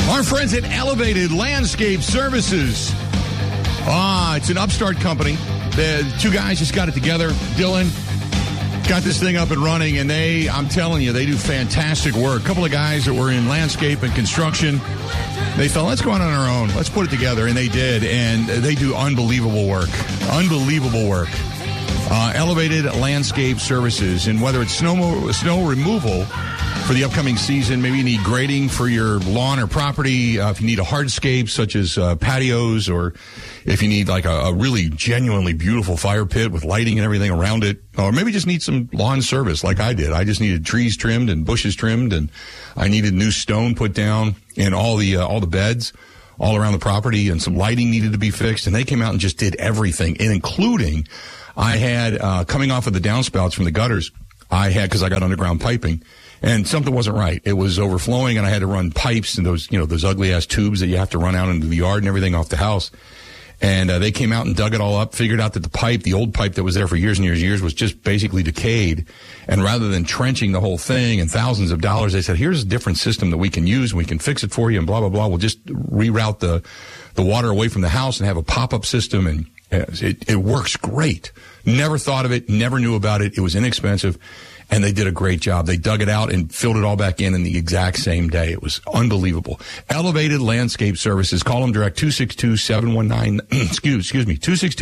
Our friends at Elevated Landscape Services. It's an upstart company. The two guys just got it together. Dylan got this thing up and running, and I'm telling you, they do fantastic work. A couple of guys that were in landscape and construction, they thought, let's go out on our own. Let's put it together, and they did, and they do unbelievable work. Unbelievable work. Elevated Landscape Services, and whether it's snow removal for the upcoming season, maybe you need grading for your lawn or property, if you need a hardscape such as patios, or if you need like a really genuinely beautiful fire pit with lighting and everything around it, or maybe just need some lawn service like I did. I just needed trees trimmed and bushes trimmed, and I needed new stone put down in all the beds all around the property, and some lighting needed to be fixed, and they came out and just did everything, and including I had coming off of the downspouts from the gutters, because I got underground piping, and something wasn't right. It was overflowing, and I had to run pipes and those ugly ass tubes that you have to run out into the yard and everything off the house. And they came out and dug it all up, figured out that the old pipe that was there for years and years and years was just basically decayed. And rather than trenching the whole thing and thousands of dollars, they said, here's a different system that we can use, and we can fix it for you, and blah, blah, blah. We'll just reroute the water away from the house and have a pop-up system, and it works great. Never thought of it, never knew about it. It was inexpensive, and they did a great job. They dug it out and filled it all back in the exact same day. It was unbelievable. Elevated Landscape Services. Call them direct, 262-719, excuse me,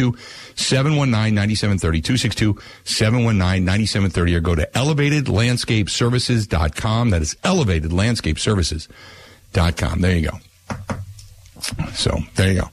262-719-9730, 262-719-9730, or go to elevatedlandscapeservices.com. That is elevatedlandscapeservices.com. There you go. So, there you go.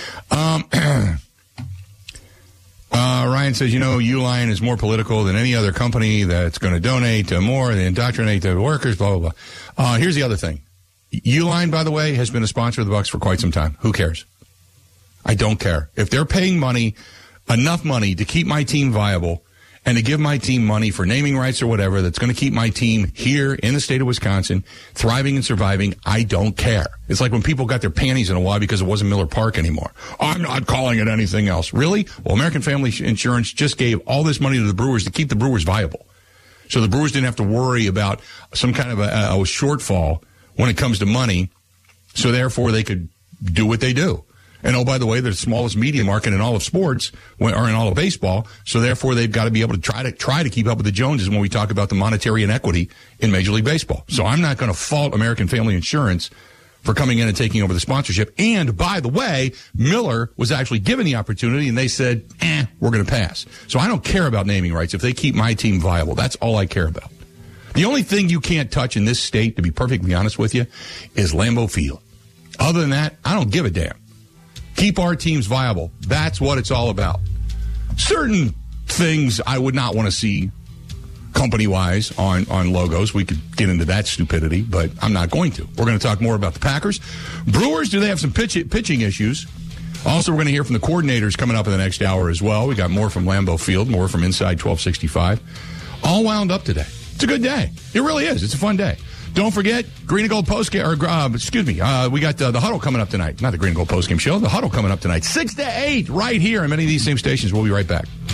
Ryan says, Uline is more political than any other company that's going to donate to more and indoctrinate the workers, blah, blah, blah. Here's the other thing. Uline, by the way, has been a sponsor of the Bucks for quite some time. Who cares? I don't care. If they're paying enough money to keep my team viable and to give my team money for naming rights or whatever that's going to keep my team here in the state of Wisconsin thriving and surviving, I don't care. It's like when people got their panties in a wad because it wasn't Miller Park anymore. I'm not calling it anything else. Really? Well, American Family Insurance just gave all this money to the Brewers to keep the Brewers viable. So the Brewers didn't have to worry about some kind of a shortfall when it comes to money. So therefore they could do what they do. And, oh, by the way, they're the smallest media market in all of sports, or in all of baseball, so therefore they've got to be able to try to keep up with the Joneses when we talk about the monetary inequity in Major League Baseball. So I'm not going to fault American Family Insurance for coming in and taking over the sponsorship. And, by the way, Miller was actually given the opportunity, and they said, we're going to pass. So I don't care about naming rights if they keep my team viable. That's all I care about. The only thing you can't touch in this state, to be perfectly honest with you, is Lambeau Field. Other than that, I don't give a damn. Keep our teams viable. That's what it's all about. Certain things I would not want to see company-wise on logos. We could get into that stupidity, but I'm not going to. We're going to talk more about the Packers. Brewers, do they have some pitching issues? Also, we're going to hear from the coordinators coming up in the next hour as well. We got more from Lambeau Field, more from Inside 1265. All wound up today. It's a good day. It really is. It's a fun day. Don't forget, Green and Gold postgame, we got the Huddle coming up tonight. Not the Green and Gold postgame show, the Huddle coming up tonight. 6 to 8 right here on many of these same stations. We'll be right back.